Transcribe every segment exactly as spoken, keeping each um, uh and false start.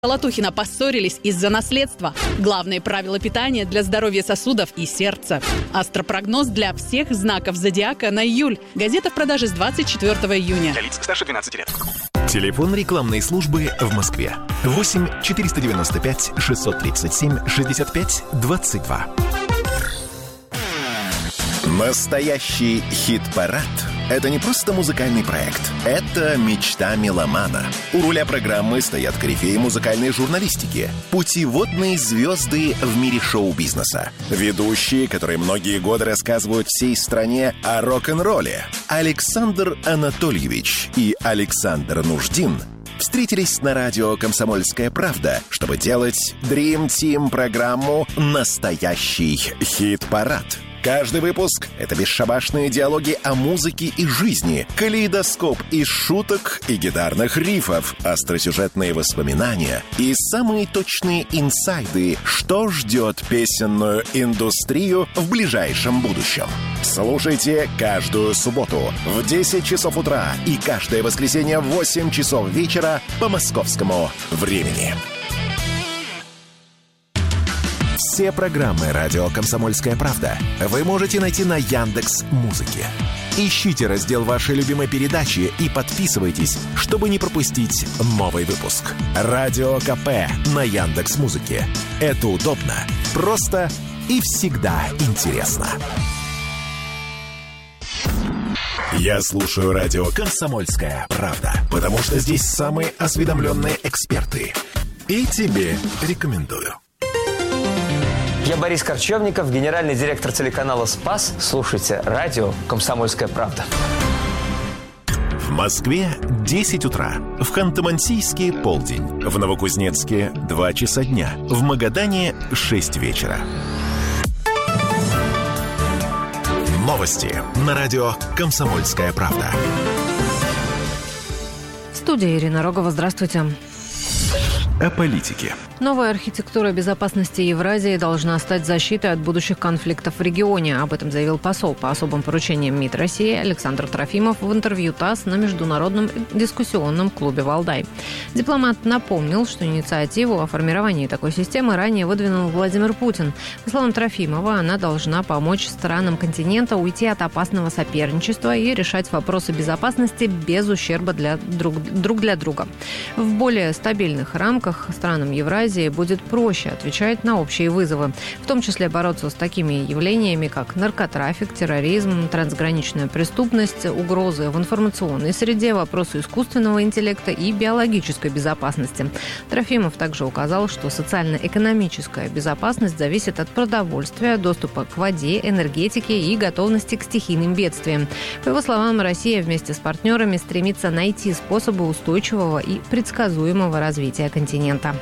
Колотухина поссорились из-за наследства. Главные правила питания для здоровья сосудов и сердца. Астропрогноз для всех знаков зодиака на июль. Газета в продаже с двадцать четвёртого июня. Для лиц старше двенадцати лет. Телефон рекламной службы в Москве. восемь четыреста девяносто пять шестьсот тридцать семь шестьдесят пять двадцать два. Настоящий хит-парад – это не просто музыкальный проект. Это мечта меломана. У руля программы стоят корифеи музыкальной журналистики, путеводные звезды в мире шоу-бизнеса, ведущие, которые многие годы рассказывают всей стране о рок-н-ролле. Александр Анатольевич и Александр Нуждин встретились на радио «Комсомольская правда», чтобы делать Dream Team программу «Настоящий хит-парад». Каждый выпуск — это бесшабашные диалоги о музыке и жизни, калейдоскоп из шуток и гитарных рифов, остросюжетные воспоминания и самые точные инсайды, что ждет песенную индустрию в ближайшем будущем. Слушайте каждую субботу в десять часов утра и каждое воскресенье в восемь часов вечера по московскому времени. Все программы «Радио Комсомольская правда» вы можете найти на Яндекс.Музыке. Ищите раздел вашей любимой передачи и подписывайтесь, чтобы не пропустить новый выпуск. Радио КП на Яндекс.Музыке. Это удобно, просто и всегда интересно. Я слушаю радио «Комсомольская правда», потому что здесь самые осведомленные эксперты. И тебе рекомендую. Я Борис Корчевников, генеральный директор телеканала «Спас». Слушайте радио «Комсомольская правда». В Москве десять утра, в Ханты-Мансийске полдень, в Новокузнецке два часа дня, в Магадане шесть вечера. Новости на радио «Комсомольская правда». В студии Ирина Рогова. Здравствуйте. О политике. Новая архитектура безопасности Евразии должна стать защитой от будущих конфликтов в регионе. Об этом заявил посол по особым поручениям МИД России Александр Трофимов в интервью ТАСС на Международном дискуссионном клубе «Валдай». Дипломат напомнил, что инициативу о формировании такой системы ранее выдвинул Владимир Путин. По словам Трофимова, она должна помочь странам континента уйти от опасного соперничества и решать вопросы безопасности без ущерба для друг, друг для друга. В более стабильных рамках странам Евразии будет проще отвечать на общие вызовы, в том числе бороться с такими явлениями, как наркотрафик, терроризм, трансграничная преступность, угрозы в информационной среде, вопросы искусственного интеллекта и биологической безопасности. Трофимов также указал, что социально-экономическая безопасность зависит от продовольствия, доступа к воде, энергетике и готовности к стихийным бедствиям. По его словам, Россия вместе с партнерами стремится найти способы устойчивого и предсказуемого развития континента.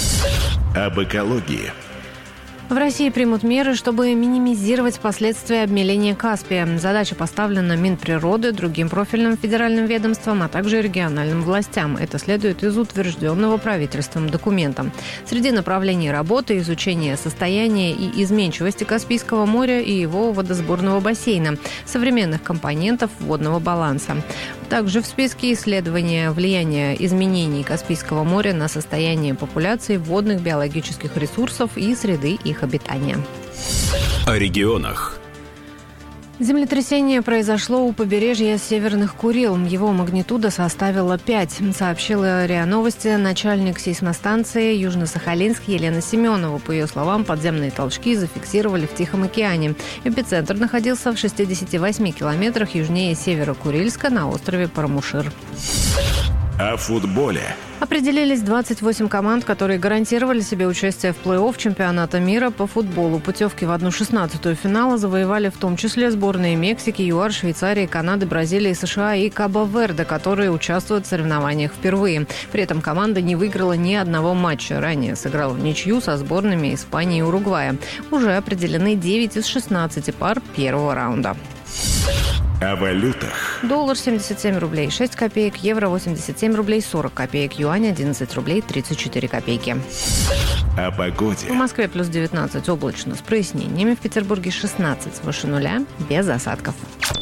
Об экологии. В России примут меры, чтобы минимизировать последствия обмеления Каспия. Задача поставлена Минприроды, другим профильным федеральным ведомствам, а также региональным властям. Это следует из утвержденного правительством документа. Среди направлений работы – изучение состояния и изменчивости Каспийского моря и его водосборного бассейна, современных компонентов водного баланса. Также в списке исследования влияния изменений Каспийского моря на состояние популяции водных биологических ресурсов и среды их обитания. О регионах. Землетрясение произошло у побережья Северных Курил. Его магнитуда составила пять, сообщила РИА Новости начальник сейсмостанции Южно-Сахалинск Елена Семенова. По ее словам, подземные толчки зафиксировали в Тихом океане. Эпицентр находился в шестидесяти восьми километрах южнее Северо-Курильска на острове Парамушир. О футболе. Определились двадцать восемь команд, которые гарантировали себе участие в плей-офф чемпионата мира по футболу. Путевки в одну шестнадцатую финала завоевали в том числе сборные Мексики, ЮАР, Швейцарии, Канады, Бразилии, США и Кабо-Верде, которые участвуют в соревнованиях впервые. При этом команда не выиграла ни одного матча. Ранее сыграла в ничью со сборными Испании и Уругвая. Уже определены девять из шестнадцати пар первого раунда. О валютах. Доллар семьдесят семь рублей шесть копеек, евро восемьдесят семь рублей сорок копеек, юань одиннадцать рублей тридцать четыре копейки. О погоде. В Москве плюс девятнадцать, облачно с прояснениями, в Петербурге шестнадцать, выше нуля, без осадков.